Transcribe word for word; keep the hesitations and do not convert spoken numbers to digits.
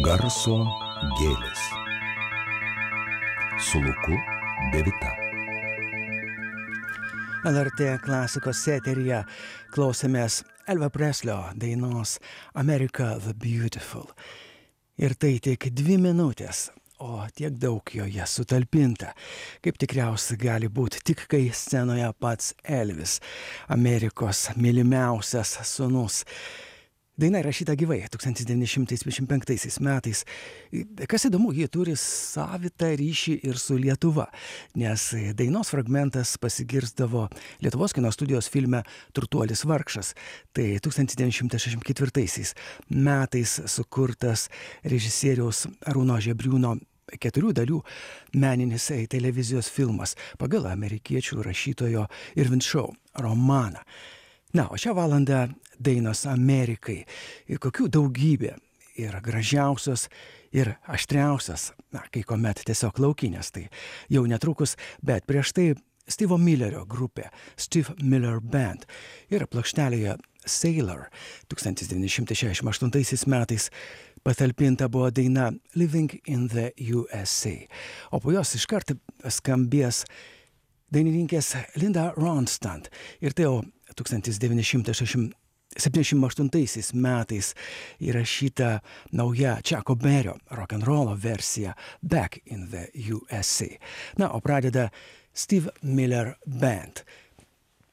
Garso gėlės su Luku Devita. L R T klasikos eteryje klausėmės Elvio Preslio dainos America the Beautiful. Ir tai tik dvi minutės, o tiek daug joje sutalpinta, kaip tikriausiai gali būti tik kai scenoje pats Elvis, Amerikos mylimiausias sūnus. Daina įrašyta gyvai tūkstantis devyni šimtai dvidešimt penktaisiais metais. Kas įdomu, ji turi savitą ryšį ir su Lietuva, nes dainos fragmentas pasigirzdavo Lietuvos kino studijos filme Turtuolis vargšas. Tai tūkstantis devyni šimtai šešiasdešimt ketvirtaisiais metais sukurtas režisieriaus Arūno Žebriūno keturių dalių meninis televizijos filmas pagal amerikiečių rašytojo Irvin Shaw romaną. Na, o šią valandą dainos Amerikai, ir kokių daugybė, ir gražiausios, ir aštriausios, na, kai kuomet tiesiog laukinės, tai jau netrukus, bet prieš tai Steve'o Millerio grupė, Steve Miller Band, ir plokštelėje Sailor tūkstantis devyni šimtai šešiasdešimt aštuntaisiais metais patalpinta buvo daina Living in the U S A, o po jos iškart skambės dainininkės Linda Ronstadt, ir tai jau tūkstantis devyni šimtai septyniasdešimt aštuntaisiais metais įrašyta nauja Chucko Berryo rock'n'rollo versija Back in the U S A. Na, o pradeda Steve Miller Band.